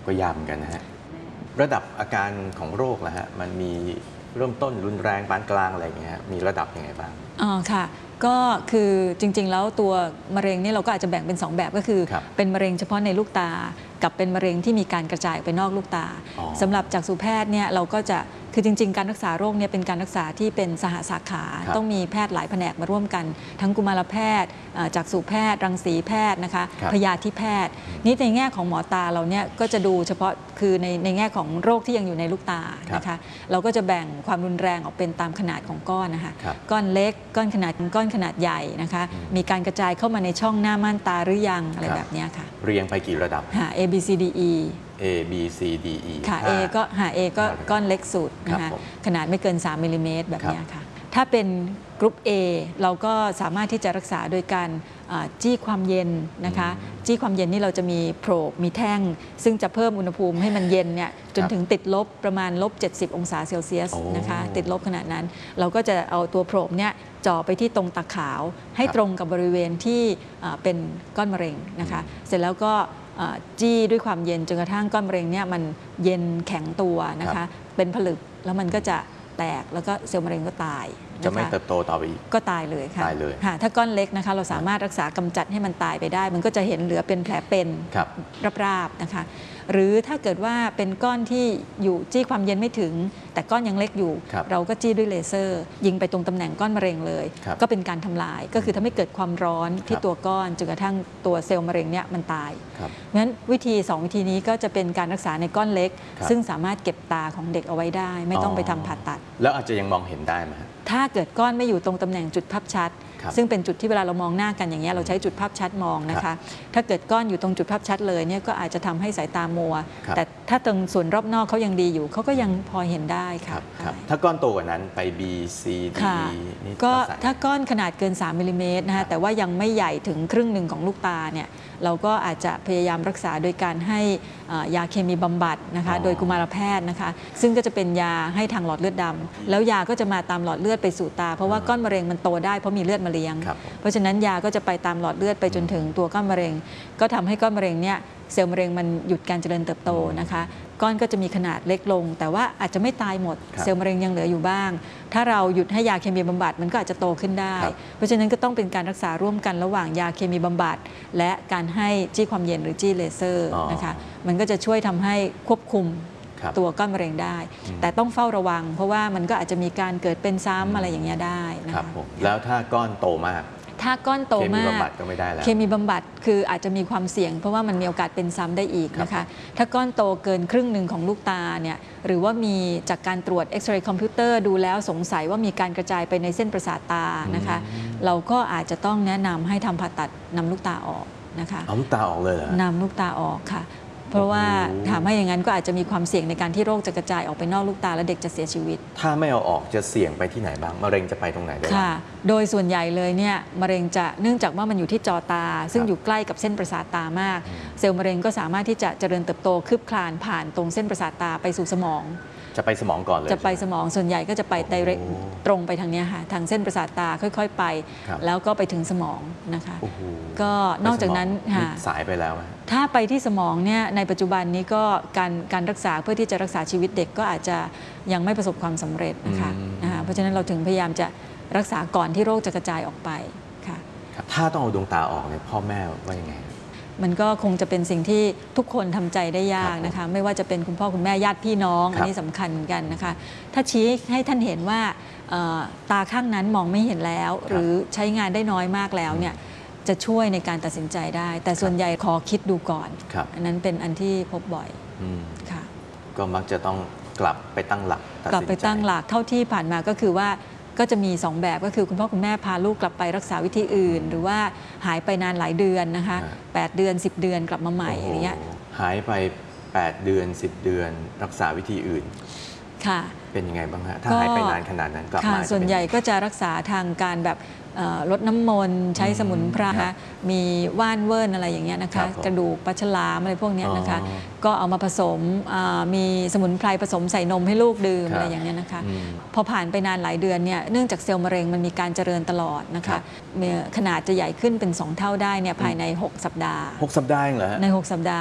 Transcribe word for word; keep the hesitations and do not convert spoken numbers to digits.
ก็ยากเหมือนกันนะฮะระดับอาการของโรคนะฮะมันมีเริ่มต้นรุนแรงปานกลางอะไรอย่างเงี้ยมีระดับยังไงบ้างอ๋อค่ะก็คือจริงๆแล้วตัวมะเร็งนี่เราก็อาจจะแบ่งเป็นสองแบบก็คือเป็นมะเร็งเฉพาะในลูกตากับเป็นมะเร็งที่มีการกระจายไปนอกลูกตาสำหรับจักษุแพทย์เนี่ยเราก็จะคือจริงๆการรักษาโรคเนี่ยเป็นการรักษาที่เป็นสหสาขาต้องมีแพทย์หลายแผนกมาร่วมกันทั้งกุมารแพทย์จักษุแพทย์รังสีแพทย์นะคะพยาธิแพทย์นี่ในแง่ของหมอตาเราเนี่ยก็จะดูเฉพาะคือในในแง่ของโรคที่ยังอยู่ในลูกตานะคะเราก็จะแบ่งความรุนแรงออกเป็นตามขนาดของก้อนนะคะก้อนเล็กก้อนขนาดก้อนขนาดใหญ่นะคะมีการกระจายเข้ามาในช่องหน้าม่านตาหรือยังอะไรแบบนี้ค่ะเรียงไปกี่ระดับ A B C D E A B C D E ค่ะ A ก็หา A ก็ก้อนเล็กสุดนะคะขนาดไม่เกินสามมิลลิเมตรแบบนี้ค่ะถ้าเป็นกรุ๊ป A เราก็สามารถที่จะรักษาโดยการจี้ความเย็นนะคะจี้ความเย็นนี่เราจะมีโพรบมีแท่งซึ่งจะเพิ่มอุณหภูมิให้มันเย็นเนี่ยจนถึงติดลบประมาณลบเจ็ดสิบองศาเซลเซียสนะคะติดลบขนาดนั้นเราก็จะเอาตัวโพรบเนี่ยจ่อไปที่ตรงตาขาวให้ตรงกับบริเวณที่เป็นก้อนมะเร็งนะคะเสร็จแล้วก็จี้ด้วยความเย็นจนกระทั่งก้อนมะเร็งเนี่ยมันเย็นแข็งตัวนะคะเป็นผลึกแล้วมันก็จะแตกแล้วก็เซลล์มะเร็งก็ตายจะไม่เติบโตต่อไปอีกก็ตายเลยค่ะตายเลยถ้าก้อนเล็กนะคะเราสามารถรักษากำจัดให้มันตายไปได้ มันก็จะเห็นเหลือเป็นแผลเป็นราบๆนะคะหรือถ้าเกิดว่าเป็นก้อนที่อยู่จี้ความเย็นไม่ถึงแต่ก้อนยังเล็กอยู่เราก็จี้ด้วยเลเซอร์ยิงไปตรงตำแหน่งก้อนมะเร็งเลยก็เป็นการทำลายก็คือทำให้เกิดความร้อนที่ตัวก้อนจนกระทั่งตัวเซลล์มะเร็งเนี่ยมันตายงั้นวิธีสองวิธีนี้ก็จะเป็นการรักษาในก้อนเล็กซึ่งสามารถเก็บตาของเด็กเอาไว้ได้ไม่ต้องไปทำผ่าตัดแล้วอาจจะยังมองเห็นได้ไหมถ้าเกิดก้อนไม่อยู่ตรงตำแหน่งจุดภาพชัดซึ่งเป็นจุดที่เวลาเรามองหน้ากันอย่างเงี้ยเราใช้จุดภาพชัดมองนะคะถ้าเกิดก้อนอยู่ตรงจุดภาพชัดเลยเนี่ยก็อาจจะทำให้สายตามัวแต่ถ้าตรงส่วนรอบนอกเขายังดีอยู่เขาก็ยังพอเห็นได้ค่ะถ้าก้อนโตกว่านั้นไป B C D E นี่ก็ถ้าก้อนขนาดเกินสามมิลลิเมตรนะคะแต่ว่ายังไม่ใหญ่ถึงครึ่งหนึ่งของลูกตาเนี่ยเราก็อาจจะพยายามรักษาโดยการให้ยาเคมีบำบัดนะคะโดยกุมารแพทย์นะคะซึ่งก็จะเป็นยาให้ทางหลอดเลือดดำแล้วยาก็จะมาตามหลอดเลือดไปสู่ตาเพราะว่าก้อนมะเร็งมันโตได้เพราะมีเลือดมาเลี้ยงเพราะฉะนั้นยาก็จะไปตามหลอดเลือดไปจนถึงตัวก้อนมะเร็งก็ทำให้ก้อนมะเร็งเนี่ยเซลล์มะเร็งมันหยุดการเจริญเติบโตนะคะก้อนก็จะมีขนาดเล็กลงแต่ว่าอาจจะไม่ตายหมดเซลล์มะเร็งยังเหลืออยู่บ้างถ้าเราหยุดให้ยาเคมีบำบัดมันก็อาจจะโตขึ้นได้เพราะฉะนั้นก็ต้องเป็นการรักษาร่วมกันระหว่างยาเคมีบำบัดและการให้จี้ความเย็นหรือจี้เลเซอร์นะคะมันก็จะช่วยทำให้ควบคุมตัวก้อนมะเร็งได้แต่ต้องเฝ้าระวังเพราะว่ามันก็อาจจะมีการเกิดเป็นซ้ำอะไรอย่างเงี้ยได้นะครับแล้วถ้าก้อนโตมากถ้าก้อนโตมากเคมีบำบัดก็ไม่ได้แล้วเคมีบำบัดคืออาจจะมีความเสี่ยงเพราะว่ามันมีโอกาสเป็นซ้ำได้อีกนะคะถ้าก้อนโตเกินครึ่งหนึ่งของลูกตาเนี่ยหรือว่ามีจากการตรวจเอ็กซเรย์คอมพิวเตอร์ดูแล้วสงสัยว่ามีการกระจายไปในเส้นประสาทตานะคะเราก็อาจจะต้องแนะนำให้ทำผ่าตัดนำลูกตาออกนะคะเอาลูกตาออกเลยเหรอนำลูกตาออกค่ะเพราะว่าถามให้อย่างนั้นก็อาจจะมีความเสี่ยงในการที่โรคจะกระจายออกไปนอกลูกตาและเด็กจะเสียชีวิตถ้าไม่เอาออกจะเสี่ยงไปที่ไหนบ้างมะเร็งจะไปตรงไหนได้ค่ะโดยส่วนใหญ่เลยเนี่ยมะเร็งจะเนื่องจากว่ามันอยู่ที่จอตาซึ่งอยู่ใกล้กับเส้นประสาทตามากเซลล์มะเร็งก็สามารถที่จะเจริญเติบโตคืบคลานผ่านตรงเส้นประสาทตาไปสู่สมองจะไปสมองก่อนเลยจะไปสมองส่วนใหญ่ก็จะไปตรงไปทางนี้ค่ะทางเส้นประสาทตาค่อยๆไปแล้วก็ไปถึงสมองนะคะก็นอกจากนั้นค่ะสายไปแล้วถ้าไปที่สมองเนี่ยในปัจจุบันนี้ก็การการรักษาเพื่อที่จะรักษาชีวิตเด็กก็อาจจะยังไม่ประสบความสำเร็จนะคะเพราะฉะนั้นเราถึงพยายามจะรักษาก่อนที่โรคจะกระจายออกไปค่ะถ้าต้องเอาดวงตาออกเนี่ยพ่อแม่ว่ายังไงมันก็คงจะเป็นสิ่งที่ทุกคนทำใจได้ยากนะคะไม่ว่าจะเป็นคุณพ่อคุณแม่ญาติพี่น้องอันนี้สำคัญเหมือนกันนะคะถ้าชี้ให้ท่านเห็นว่าตาข้างนั้นมองไม่เห็นแล้วหรือใช้งานได้น้อยมากแล้วเนี่ยจะช่วยในการตัดสินใจได้แต่ส่วนใหญ่ขอคิดดูก่อนอันนั้นเป็นอันที่พบบ่อยค่ะก็มักจะต้องกลับไปตั้งหลักกลับไปตั้งหลักเท่าที่ผ่านมาก็คือว่าก็จะมีสองแบบก็คือคุณพ่อคุณแม่พาลูกกลับไปรักษาวิธีอื่นหรือว่าหายไปนานหลายเดือนนะคะแปดเดือนสิบเดือนกลับมาใหม่อย่างเงี้ยหายไปแปดเดือนสิบเดือนรักษาวิธีอื่นค่ะเป็นยังไงบ้างฮะถ้าหายไปนานขนาดนั้นกลับมาส่วนใหญ่ก็จะรักษาทางการแบบลดน้ำมนต์ใช้สมุนไพรมีว่านเวิร์นอะไรอย่างเงี้ยนะคะกระดูกปลาฉลามอะไรพวกนี้นะคะก็เอามาผสมมีสมุนไพรผสมใส่นมให้ลูกดื่มอะไรอย่างเงี้ยนะคะพอผ่านไปนานหลายเดือนเนี่ยเนื่องจากเซลล์มะเร็งมันมีการเจริญตลอดนะคะขนาดจะใหญ่ขึ้นเป็นสองเท่าได้เนี่ยภายในหกสัปดาห์หกสัปดาห์เองเหรอฮะในหกสัปดาห์